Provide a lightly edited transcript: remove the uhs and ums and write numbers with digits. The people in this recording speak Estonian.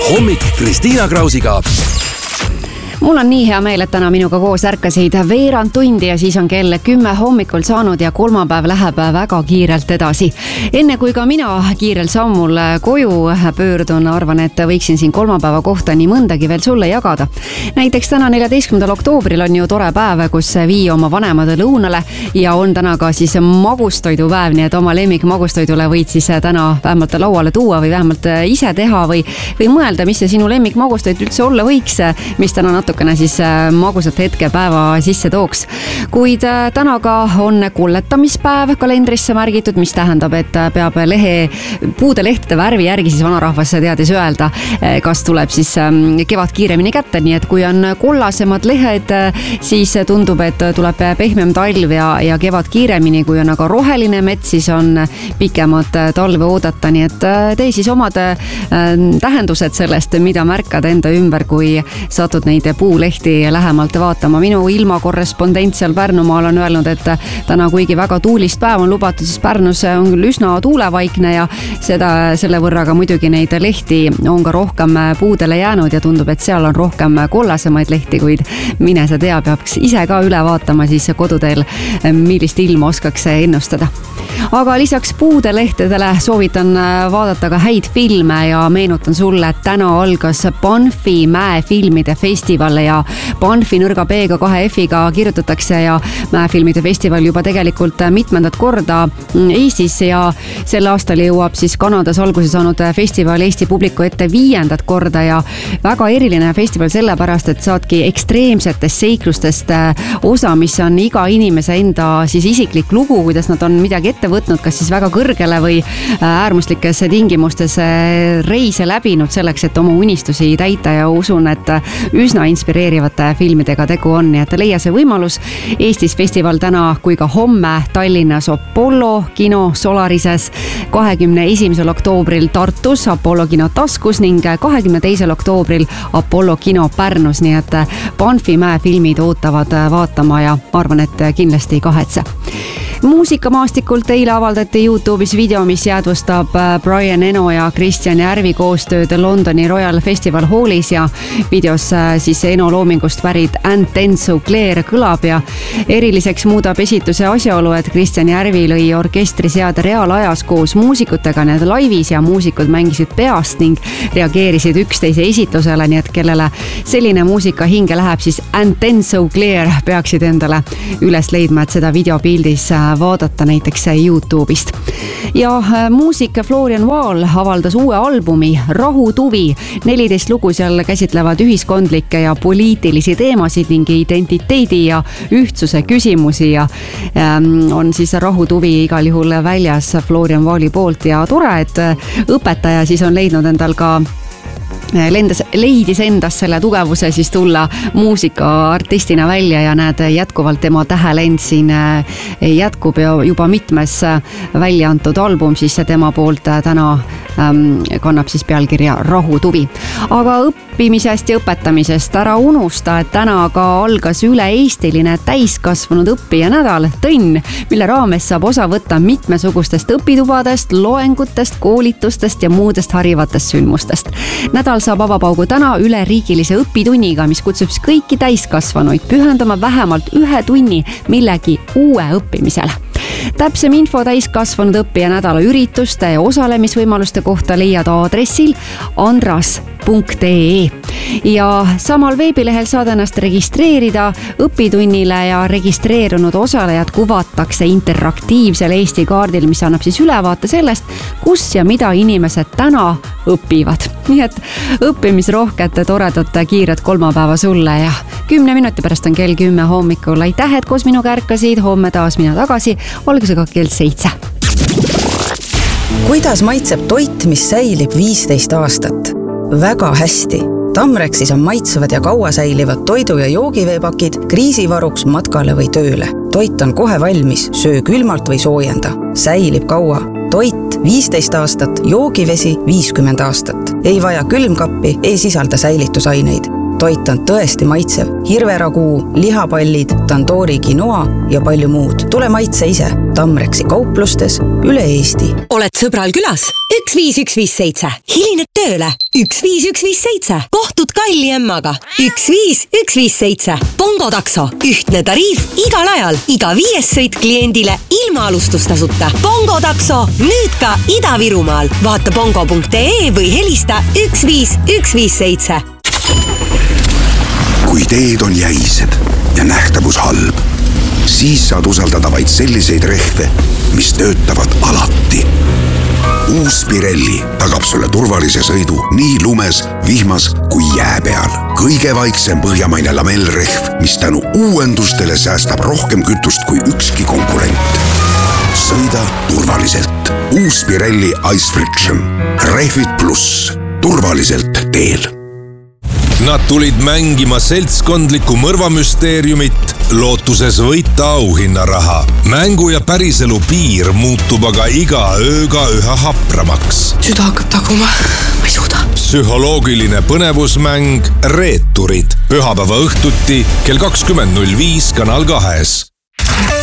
Hommik Kristiina Krausiga. Mul on nii hea meel, et täna minuga koos ärkasid veerand tundi ja siis on kell 10 hommikul saanud ja kolmapäev läheb väga kiirelt edasi. Enne kui ka mina kiirel sammul koju pöördun, arvan, et võiksin siin kolmapäeva kohta nii mõndagi veel sulle jagada. Näiteks täna 14. oktoobril on ju tore päev, kus vii oma vanemad lõunale ja on täna ka siis magustoidupäev, nii et oma lemmik magustoidule võid siis täna vähemalt lauale tuua või vähemalt ise teha või mõelda, mis see sinu lemmik magustoid üldse olla võiks, mis täna natukene siis magusat hetke päeva sisse tooks. Kuid täna ka on kulletamispäev kalendrisse märgitud, mis tähendab, et peab puude lehtede värvi järgi siis vanarahvas teadis öelda, kas tuleb siis kevad kiiremini kätte, nii et kui on kollasemad lehed, siis tundub, et tuleb pehmem talv ja kevad kiiremini, kui on aga roheline mets, siis on pikemat talve oodata, nii et tee siis omad tähendused sellest, mida märkad enda ümber, kui satud neid puulehti lähemalt vaatama. Minu ilmakorrespondent seal Pärnumaal on öelnud, et täna kuigi väga tuulist päev on lubatud, siis Pärnus on küll üsna tuulevaikne ja selle võrra ka muidugi neid lehti on ka rohkem puudele jäänud ja tundub, et seal on rohkem kollasemaid lehti, kuid mine sa tea, peaks ise ka üle vaatama siis koduteel, millist ilma oskaks ennustada. Aga lisaks puude lehtedele soovitan vaadata ka häid filme ja meenutan sulle, et täna algas Banfi mäefilmide festival ja Banfi nõrga B-ga 2 F-iga kirjutatakse ja mäefilmide festival juba tegelikult mitmendat korda Eestis ja sel aastal jõuab siis Kanadas alguse saanud festival Eesti publiku ette 5. korda ja väga eriline festival sellepärast, et saadki ekstreemsetest seiklustest osa, mis on iga inimese enda siis isiklik lugu, kuidas nad on midagi ette võtnud, kas siis väga kõrgele või äärmuslikes tingimustes reise läbinud selleks, et oma unistusi täita ja usun, et üsna inspireerivate filmidega tegu on, nii et leia see võimalus. Eestis festival täna kui ka homme Tallinnas Apollo kino Solarises, 21. oktoobril Tartus Apollo kino Taskus ning 22. oktoobril Apollo kino Pärnus, nii et Banfi mäefilmid ootavad vaatama ja arvan, et kindlasti ei kahetse. Muusikamaastikult eile avaldati YouTube'is video, mis jäädvustab Brian Eno ja Kristjan Järvi koostööd Londoni Royal Festival Hallis ja videos siis Eno loomingust pärit And Then So Clear kõlab ja eriliseks muudab esituse asjaolu, et Kristjan Järvi lõi orkestriseade reaalajas koos muusikutega need laivis ja muusikud mängisid peast ning reageerisid üksteise esitlusele, nii et kellele selline muusika hinge läheb, siis And Then So Clear peaksid endale üles leidma, et seda videopildis vaadata näiteks YouTube'ist. Ja muusik Florian Vaal avaldas uue albumi Rahutuvi. 14 lugu seal käsitlevad ühiskondlikke ja poliitilisi teemasid ning identiteedi ja ühtsuse küsimusi ja on siis Rahutuvi igal juhul väljas Florian Vaali poolt ja tore, et õpetaja siis on leidnud endal ka leidis endas selle tugevuse siis tulla muusikaartistina välja ja näed jätkuvalt tema tähelend siin jätkub ja juba mitmes välja antud album siis tema poolt täna kannab siis pealkirja Rahutuvi. Aga õppimisest ja õpetamisest ära unusta, et täna ka algas üle-eestiline täiskasvanud õppija nädal Tõnn, mille raames saab osa võtta mitmesugustest õpitubadest, loengutest, koolitustest ja muudest harivatest sündmustest. Nädal saab avapaugu täna üleriigilise õpitunniga, mis kutsub kõiki täiskasvanuid pühendama vähemalt 1 tunni millegi uue õppimisele. Täpsem info täiskasvanud õppija nädala ürituste ja osalemisvõimaluste kohta leiad aadressil andras.ee ja samal veebilehel saad ennast registreerida õpitunnile ja registreerunud osalejad kuvatakse interaktiivsel Eesti kaardil, mis annab siis ülevaate sellest, kus ja mida inimesed täna õpivad. Nii et õppimisrohket, toredat, kiiret kolmapäeva sulle ja 10 minuti pärast on kell 10 hommikul. Aitäh, et koos minuga ärkasid, homme taas mina tagasi, algusega kell 7. Kuidas maitseb toit, mis säilib 15 aastat? Väga hästi. Tamrexis on maitsevad ja kaua säilivad toidu- ja joogiveepakid kriisivaruks matkale või tööle. Toit on kohe valmis, söö külmalt või soojenda. Säilib kaua. Toit 15 aastat, joogivesi 50 aastat. Ei vaja külmkappi, ei sisalda säilitusaineid. Toit on tõesti maitsev. Hirveraguu, lihapallid, tandoori quinoa ja palju muud. Tule maitse ise. Tamreksi kauplustes üle Eesti. Oled sõbral külas? 15157. Hilined tööle? 15157. Kohtud Kalli emmaga? 15157. Bongo takso. Ühtne tariif igal ajal. Iga 5 sõit kliendile ilma alustustasuta. Bongo takso. Nüüd ka Ida-Virumaal. Vaata bongo.ee või helista 15157. Kui teed on jäised ja nähtavus halb, siis saad usaldada vaid selliseid rehve, mis töötavad alati. Uus Pirelli tagab sulle turvalise sõidu nii lumes, vihmas kui jää peal. Kõige vaiksem põhjamaine lamellrehv, mis tänu uuendustele säästab rohkem kütust kui ükski konkurent. Sõida turvaliselt. Uus Pirelli Ice Friction. Rehvid pluss. Turvaliselt teel. Nad tulid mängima seltskondlikku mõrvamüsteeriumit, lootuses võita auhinnaraha. Mängu ja päriselu piir muutub aga iga ööga üha hapramaks. Süda hakkab taguma, ma ei suuda. Psühholoogiline põnevusmäng Reeturid. Pühapäeva õhtuti kell 20.05 Kanal 2.